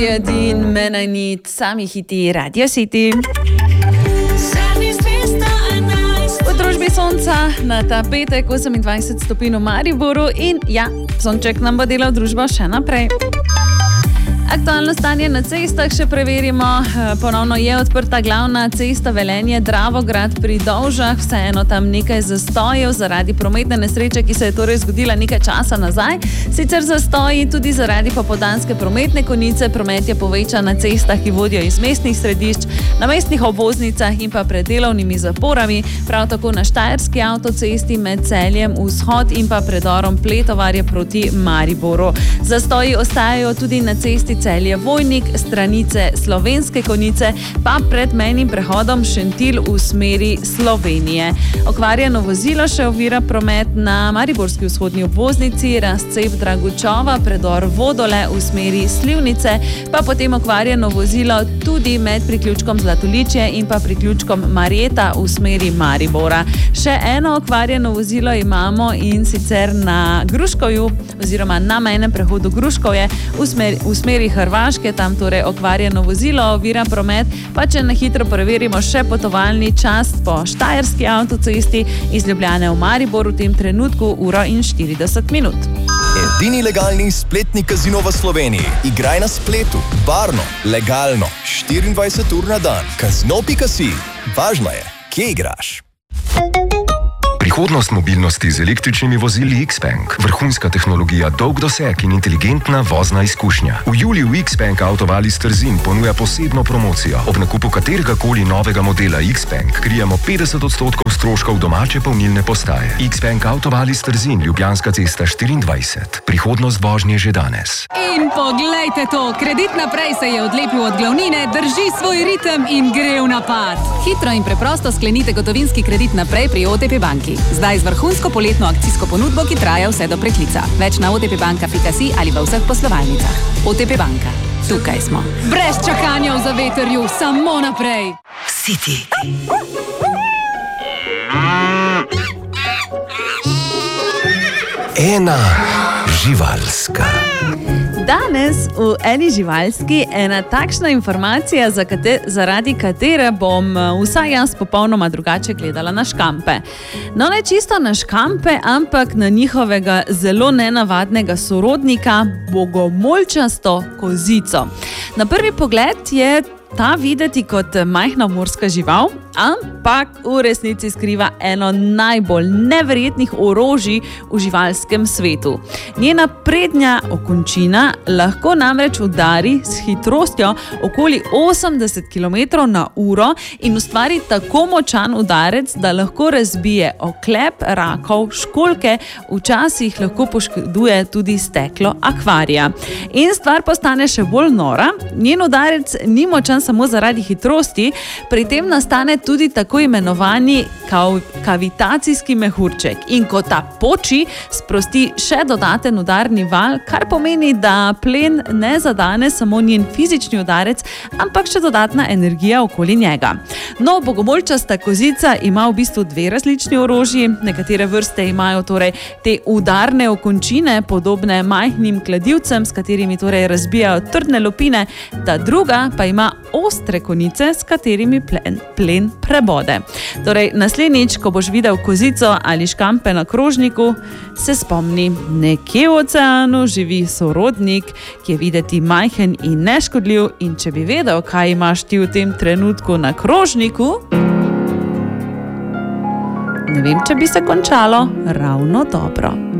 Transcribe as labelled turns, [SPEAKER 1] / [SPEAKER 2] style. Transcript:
[SPEAKER 1] Radio Din, Menonit, sami hiti Radio City. V družbi sonca na ta petek 28 stopinj v Mariboru in ja, sonček nam bo delal družbo še naprej. Aktualno stanje na cestah še preverimo. Ponovno je odprta glavna cesta Velenje-Dravograd pri Dovžah. Vseeno tam nekaj zastojev zaradi prometne nesreče, ki se je torej zgodila nekaj časa nazaj. Sicer zastoji tudi zaradi popoldanske prometne konice. Promet je povečan na cestah, ki vodijo iz mestnih središč, na mestnih obvoznicah in pa pred delovnimi zaporami. Prav tako na Štajerski avtocesti med Celjem vzhod in pa predorom Pletovarje proti Mariboru. Zastoji ostajajo tudi na cesti Celje-Vojnik, stranice Slovenske Konjice, pa pred mejnim prehodom Šentilj v smeri Slovenije. Okvarjeno vozilo še ovira promet na mariborski vzhodni obvoznici, razcep Dragučova, predor Vodole v smeri Slivnice, pa potem okvarjeno vozilo tudi med priključkom Zlatoličje in pa priključkom Marjeta v smeri Maribora. Še eno okvarjeno vozilo imamo in sicer na Gruškovju oziroma na mejnem prehodu Gruškovje v smeri Hrvaške, tam torej okvarjeno vozilo ovira promet, pa če na hitro preverimo še potovalni čas po Štajerski avtocesti iz Ljubljane v Maribor v tem trenutku 1:40 minut.
[SPEAKER 2] Edini legalni spletni kazino v Sloveniji. Igraj na spletu, varno, legalno, 24 ur na dan. Kazino.si. Važno je, kje igraš.
[SPEAKER 3] Prihodnost mobilnosti z električnimi vozili Xpeng. Vrhunska tehnologija, dolg doseg in inteligentna vozna izkušnja. V juliju Xpeng Autovalis Trzin ponuja posebno promocijo. Ob nakupu kateregakoli novega modela Xpeng krijemo 50% stroškov domače polnilne postaje. Xpeng Autovalis Trzin, Ljubljanska cesta 24. Prihodnost vožnje že danes.
[SPEAKER 4] In poglejte to, Kredit naprej se je odlepil od glavnine, drži svoj ritem in gre v napad. Hitro in preprosto sklenite gotovinski kredit naprej pri OTP banki. Zdaj z vrhunsko poletno akcijsko ponudbo, ki traja vse do preklica. Več na otpbanka.si ali v vseh poslovalnicah. OTP banka. Tukaj smo. Brez čakanja v zavetrju, samo naprej.
[SPEAKER 5] City.
[SPEAKER 2] Ena živalska.
[SPEAKER 1] Danes v eni živalski ena takšna informacija, zaradi katere bom vsaj jaz popolnoma drugače gledala na škampe. No, ne čisto na škampe, ampak na njihovega zelo nenavadnega sorodnika, bogomolčasto kozico. Na prvi pogled je ta videti kot majhna morska žival, ampak v resnici skriva eno najbolj neverjetnih orožij v živalskem svetu. Njena prednja okončina lahko namreč udari s hitrostjo okoli 80 km/h in ustvari tako močan udarec, da lahko razbije oklep, rakov, školjke, včasih lahko poškoduje tudi steklo akvarija. In stvar postane še bolj nora, njen udarec ni močan samo zaradi hitrosti, pri tem nastane tudi tako imenovani kavitacijski mehurček. In ko ta poči, sprosti še dodaten udarni val, kar pomeni, da plen ne zadane samo njen fizični udarec, ampak še dodatna energija okoli njega. No, bogomolčasta kozica ima v bistvu dve različni orožji. Nekatere vrste imajo torej te udarne okončine, podobne majhnim kladivcem, s katerimi torej razbijajo trdne lupine, ta druga pa ima ostre konice, s katerimi plen prebode. Torej, naslednjič, ko boš videl kozico ali škampe na krožniku, se spomni, nekje v oceanu živi sorodnik, ki je videti majhen in neškodljiv, in če bi vedel, kaj imaš ti v tem trenutku na krožniku, ne vem, če bi se končalo ravno dobro.